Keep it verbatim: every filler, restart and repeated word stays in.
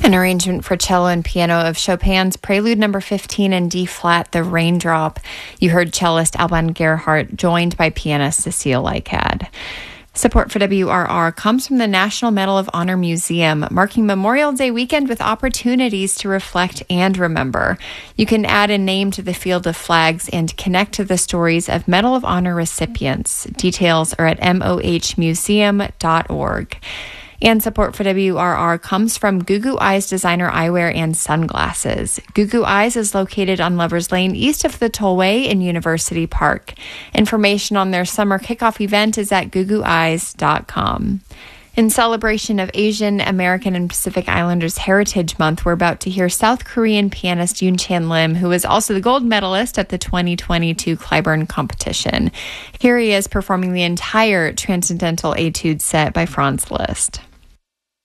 An arrangement for cello and piano of Chopin's Prelude Number fifteen in D-flat, The Raindrop. You heard cellist Alban Gerhardt, joined by pianist Cecile Leicad. Support for W R R comes from the National Medal of Honor Museum, marking Memorial Day weekend with opportunities to reflect and remember. You can add a name to the field of flags and connect to the stories of Medal of Honor recipients. Details are at m o h museum dot org. And support for W R R comes from Gugu Eyes Designer Eyewear and Sunglasses. Gugu Eyes is located on Lovers Lane east of the Tollway in University Park. Information on their summer kickoff event is at gugu eyes dot com. In celebration of Asian American and Pacific Islanders Heritage Month, we're about to hear South Korean pianist Yoon Chan Lim, who is also the gold medalist at the twenty twenty-two Clyburn competition. Here he is performing the entire Transcendental Etude set by Franz Liszt.